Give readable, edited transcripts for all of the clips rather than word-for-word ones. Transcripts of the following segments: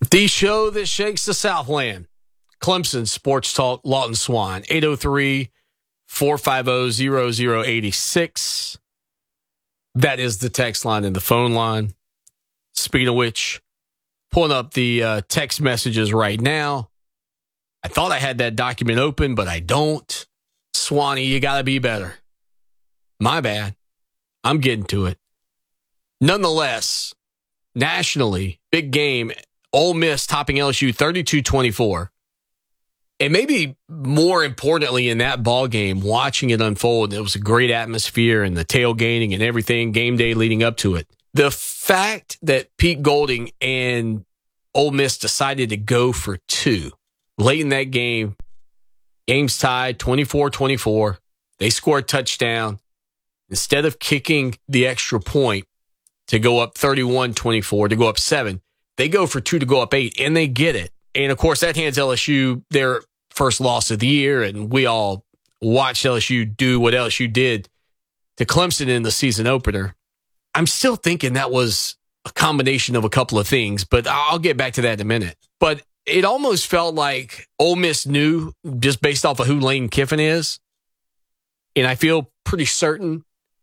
The show that shakes the Southland. Clemson Sports Talk, Lawton Swan, 803-450-0086. That is the text line and the phone line. Speaking of which, pulling up the text messages right now. I thought I had that document open, but I don't. Swanee, you got to be better. My bad. I'm getting to it. Nonetheless, nationally, big game. Ole Miss topping LSU 32-24. And maybe more importantly in that ball game, watching it unfold, it was a great atmosphere and the tailgating and everything, game day leading up to it. The fact that Pete Golding and Ole Miss decided to go for two late in that game, game's tied 24-24. They score a touchdown. Instead of kicking the extra point to go up 31-24, to go up 7, they go for 2 to go up 8, and they get it. And, of course, that hands LSU their first loss of the year, and we all watched LSU do what LSU did to Clemson in the season opener. I'm still thinking that was a combination of a couple of things, but I'll get back to that in a minute. But it almost felt like Ole Miss knew, just based off of who Lane Kiffin is, and I feel pretty certain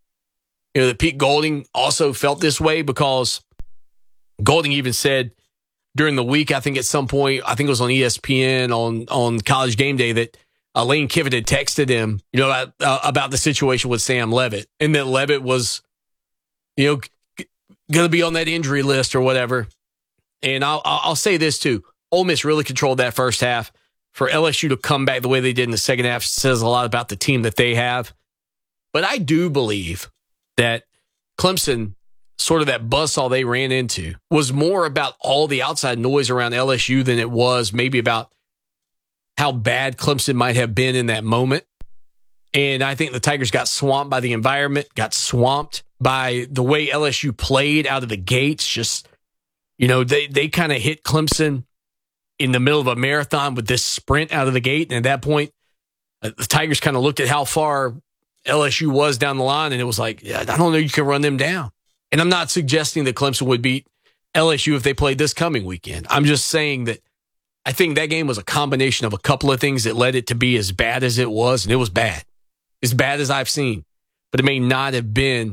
that Pete Golding also felt this way, because Golding even said during the week, I think at some point, I think it was on ESPN on College Game Day, that Lane Kiffin had texted him, about the situation with Sam Leavitt, and that Leavitt was, going to be on that injury list or whatever. And I'll say this too: Ole Miss really controlled that first half. For LSU to come back the way they did in the second half says a lot about the team that they have. But I do believe that Clemson, sort of that buzzsaw they ran into, was more about all the outside noise around LSU than it was maybe about how bad Clemson might have been in that moment. And I think the Tigers got swamped by the environment, got swamped by the way LSU played out of the gates. Just, they kind of hit Clemson in the middle of a marathon with this sprint out of the gate. And at that point, the Tigers kind of looked at how far LSU was down the line, and it was like, I don't know, you can run them down. And I'm not suggesting that Clemson would beat LSU if they played this coming weekend. I'm just saying that I think that game was a combination of a couple of things that led it to be as bad as it was, and it was bad. As bad as I've seen. But it may not have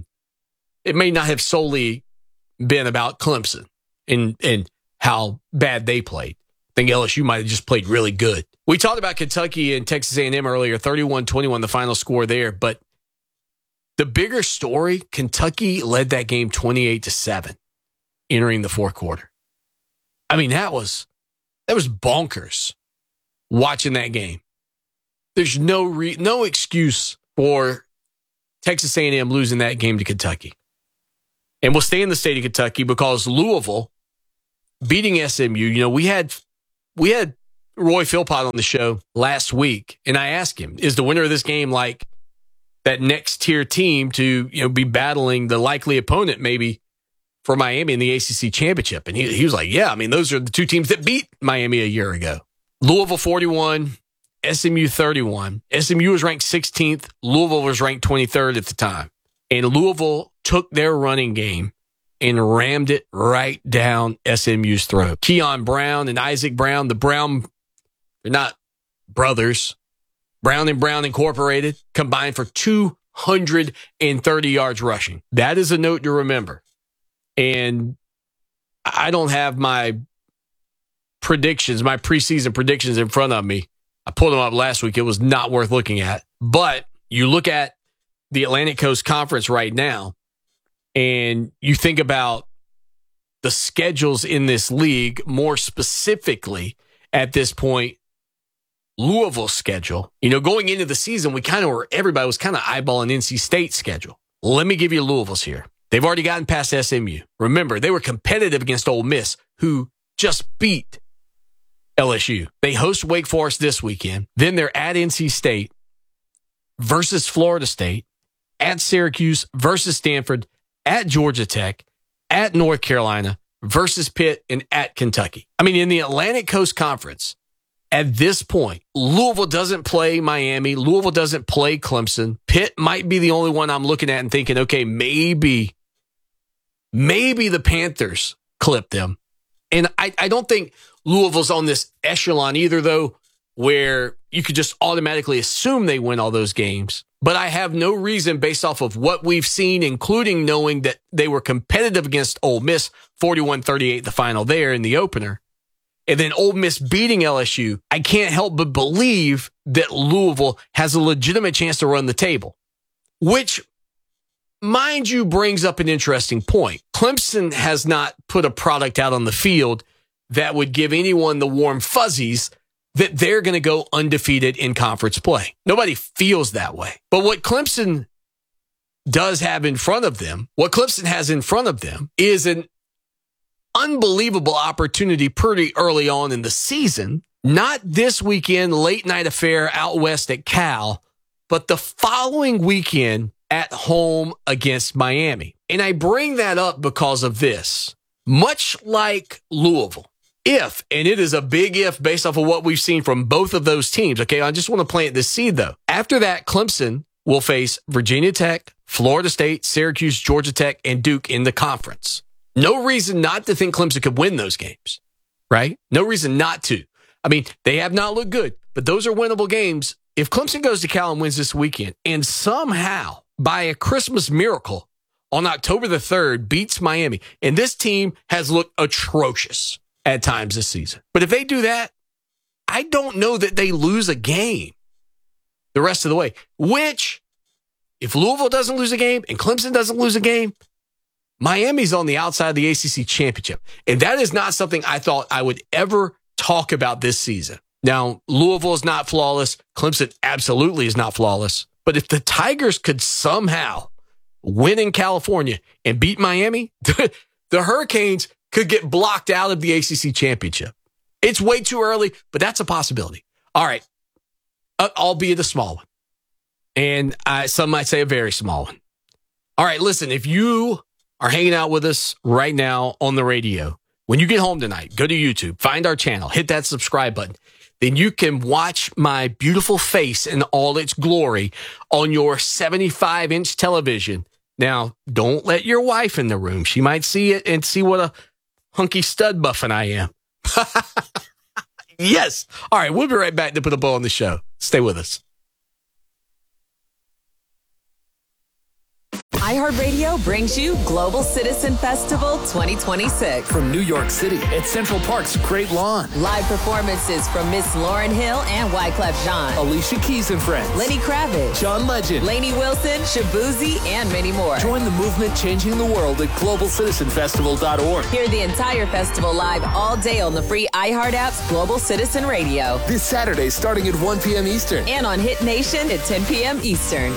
solely been about Clemson and how bad they played. I think LSU might have just played really good. We talked about Kentucky and Texas A&M earlier, 31-21, the final score there. But the bigger story, Kentucky led that game 28-7 entering the fourth quarter. I mean, that was bonkers watching that game. There's no excuse for Texas A&M losing that game to Kentucky. And we'll stay in the state of Kentucky because Louisville beating SMU. We had Roy Philpott on the show last week, and I asked him, is the winner of this game like that next tier team to be battling the likely opponent maybe for Miami in the ACC championship? And he was like, yeah, I mean, those are the two teams that beat Miami a year ago. Louisville 41, SMU 31. SMU was ranked 16th. Louisville was ranked 23rd at the time. And Louisville took their running game and rammed it right down SMU's throat. Keon Brown and Isaac Brown, they're not brothers. Brown and Brown Incorporated combined for 230 yards rushing. That is a note to remember. And I don't have my preseason predictions in front of me. I pulled them up last week. It was not worth looking at. But you look at the Atlantic Coast Conference right now, and you think about the schedules in this league, more specifically at this point, Louisville's schedule. Going into the season, everybody was kind of eyeballing NC State's schedule. Let me give you Louisville's here. They've already gotten past SMU. Remember, they were competitive against Ole Miss, who just beat LSU. They host Wake Forest this weekend. Then they're at NC State versus Florida State, at Syracuse versus Stanford, at Georgia Tech, at North Carolina versus Pitt, and at Kentucky. I mean, in the Atlantic Coast Conference, at this point, Louisville doesn't play Miami. Louisville doesn't play Clemson. Pitt might be the only one I'm looking at and thinking, okay, maybe the Panthers clip them. And I don't think Louisville's on this echelon either, though, where you could just automatically assume they win all those games. But I have no reason, based off of what we've seen, including knowing that they were competitive against Ole Miss, 41-38 the final there in the opener, and then Ole Miss beating LSU, I can't help but believe that Louisville has a legitimate chance to run the table, which, mind you, brings up an interesting point. Clemson has not put a product out on the field that would give anyone the warm fuzzies that they're going to go undefeated in conference play. Nobody feels that way. But what Clemson does have in front of them, is an unbelievable opportunity pretty early on in the season. Not this weekend, late night affair out west at Cal, but the following weekend at home against Miami. And I bring that up because of this. Much like Louisville, if, and it is a big if based off of what we've seen from both of those teams, okay, I just want to plant this seed, though. After that, Clemson will face Virginia Tech, Florida State, Syracuse, Georgia Tech, and Duke in the conference. No reason not to think Clemson could win those games, right? No reason not to. I mean, they have not looked good, but those are winnable games. If Clemson goes to Cal and wins this weekend, and somehow, by a Christmas miracle, on October the 3rd, beats Miami, and this team has looked atrocious at times this season. But if they do that, I don't know that they lose a game the rest of the way, which, if Louisville doesn't lose a game and Clemson doesn't lose a game, Miami's on the outside of the ACC championship. And that is not something I thought I would ever talk about this season. Now, Louisville is not flawless. Clemson absolutely is not flawless. But if the Tigers could somehow win in California and beat Miami, the Hurricanes could get blocked out of the ACC championship. It's way too early, but that's a possibility. All right, albeit a small one. And some might say a very small one. All right, listen, if you are hanging out with us right now on the radio, when you get home tonight, go to YouTube, find our channel, hit that subscribe button. Then you can watch my beautiful face in all its glory on your 75-inch television. Now, don't let your wife in the room. She might see it and see what a hunky stud muffin I am. Yes. All right, we'll be right back to put a bow on the show. Stay with us. iHeartRadio brings you Global Citizen Festival 2026. From New York City at Central Park's Great Lawn. Live performances from Miss Lauryn Hill and Wyclef Jean. Alicia Keys and Friends. Lenny Kravitz. John Legend. Lainey Wilson, Shabuzi, and many more. Join the movement changing the world at globalcitizenfestival.org. Hear the entire festival live all day on the free iHeart app's Global Citizen Radio. This Saturday starting at 1 p.m. Eastern. And on Hit Nation at 10 p.m. Eastern.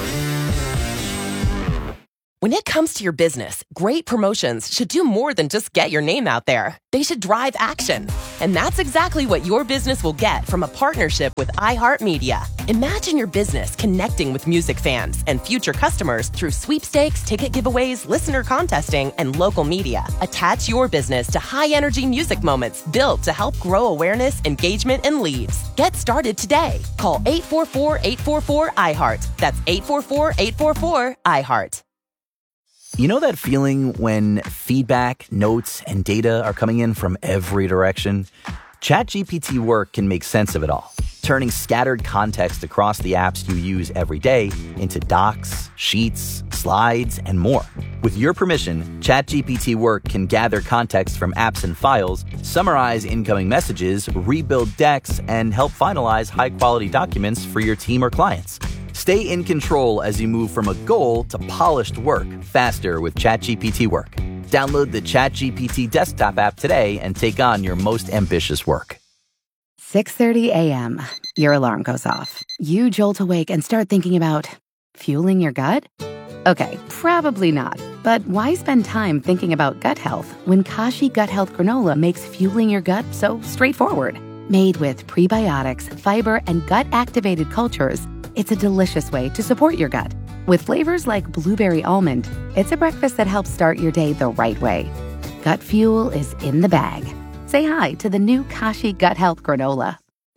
When it comes to your business, great promotions should do more than just get your name out there. They should drive action. And that's exactly what your business will get from a partnership with iHeartMedia. Imagine your business connecting with music fans and future customers through sweepstakes, ticket giveaways, listener contesting, and local media. Attach your business to high-energy music moments built to help grow awareness, engagement, and leads. Get started today. Call 844-844-iHeart. That's 844-844-iHeart. You know that feeling when feedback, notes, and data are coming in from every direction? ChatGPT Work can make sense of it all, turning scattered context across the apps you use every day into docs, sheets, slides, and more. With your permission, ChatGPT Work can gather context from apps and files, summarize incoming messages, rebuild decks, and help finalize high-quality documents for your team or clients. Stay in control as you move from a goal to polished work faster with ChatGPT Work. Download the ChatGPT desktop app today and take on your most ambitious work. 6:30 a.m. Your alarm goes off. You jolt awake and start thinking about fueling your gut? Okay, probably not. But why spend time thinking about gut health when Kashi Gut Health Granola makes fueling your gut so straightforward? Made with prebiotics, fiber, and gut-activated cultures, it's a delicious way to support your gut. With flavors like blueberry almond, it's a breakfast that helps start your day the right way. Gut fuel is in the bag. Say hi to the new Kashi Gut Health Granola.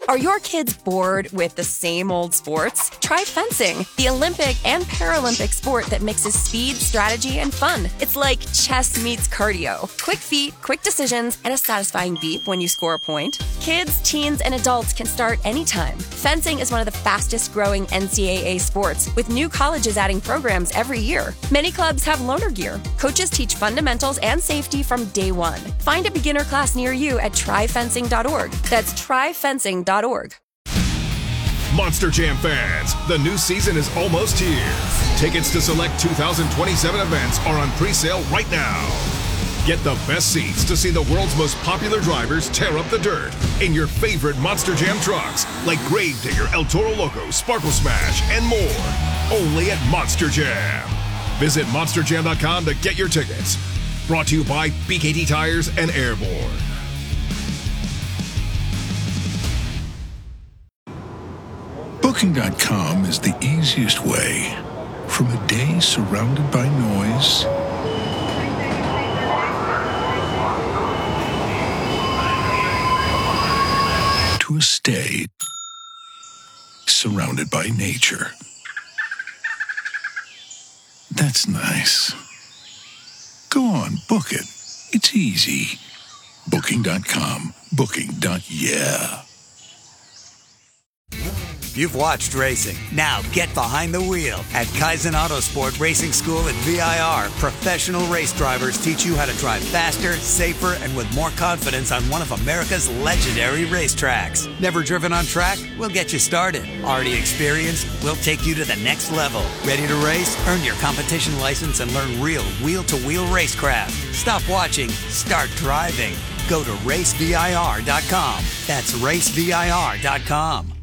Are your kids bored with the same old sports? Try fencing, the Olympic and Paralympic sport that mixes speed, strategy, and fun. It's like chess meets cardio. Quick feet, quick decisions, and a satisfying beep when you score a point. Kids, teens, and adults can start anytime. Fencing is one of the fastest growing NCAA sports, with new colleges adding programs every year. Many clubs have loaner gear. Coaches teach fundamentals and safety from day one. Find a beginner class near you at tryfencing.org. That's tryfencing.org. Monster Jam fans, the new season is almost here. Tickets to select 2027 events are on pre-sale right now. Get the best seats to see the world's most popular drivers tear up the dirt in your favorite Monster Jam trucks like Gravedigger, El Toro Loco, Sparkle Smash, and more. Only at Monster Jam. Visit monsterjam.com to get your tickets. Brought to you by BKT Tires and Airborne. Booking.com is the easiest way from a day surrounded by noise to a stay surrounded by nature. That's nice. Go on, book it. It's easy. Booking.com. Booking.yeah. You've watched racing. Now get behind the wheel. At Kaizen Autosport Racing School at VIR, professional race drivers teach you how to drive faster, safer, and with more confidence on one of America's legendary racetracks. Never driven on track? We'll get you started. Already experienced? We'll take you to the next level. Ready to race? Earn your competition license and learn real wheel-to-wheel racecraft. Stop watching. Start driving. Go to racevir.com. That's racevir.com.